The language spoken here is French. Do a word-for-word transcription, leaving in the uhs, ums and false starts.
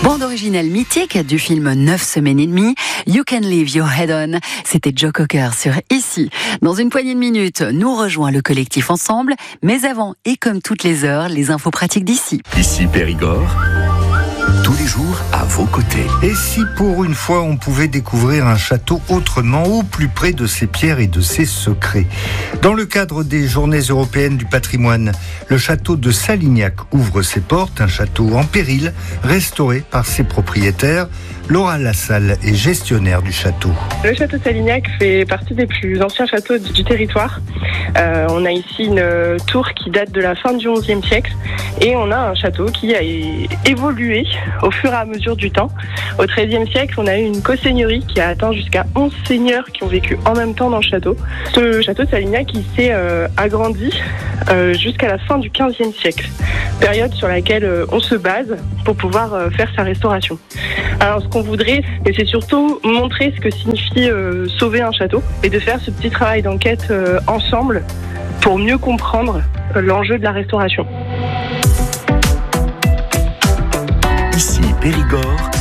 Bande originale mythique du film neuf semaines et demie, You Can Leave Your Head On. C'était Joe Cocker sur Ici. Dans une poignée de minutes, nous rejoint le collectif Ensemble. Mais avant, et comme toutes les heures, les infos pratiques d'Ici. Ici Périgord, tous les jours à vos côtés. Et si pour une fois on pouvait découvrir un château autrement, au plus près de ses pierres et de ses secrets? Dans le cadre des Journées européennes du patrimoine, le château de Salignac ouvre ses portes, un château en péril, restauré par ses propriétaires. Laura Lassalle est gestionnaire du château. Le château de Salignac fait partie des plus anciens châteaux du territoire. Euh, on a ici une tour qui date de la fin du onzième siècle et on a un château qui a évolué au fur et à mesure du temps. Au treizième siècle, on a eu une co-seigneurie qui a atteint jusqu'à onze seigneurs qui ont vécu en même temps dans le château. Ce château de Salignac il s'est euh, agrandi euh, jusqu'à la fin du quinzième siècle, période sur laquelle euh, on se base pour pouvoir euh, faire sa restauration. Alors ce qu'on voudrait, c'est surtout montrer ce que signifie euh, sauver un château et de faire ce petit travail d'enquête euh, ensemble pour mieux comprendre euh, l'enjeu de la restauration. Ici Périgord,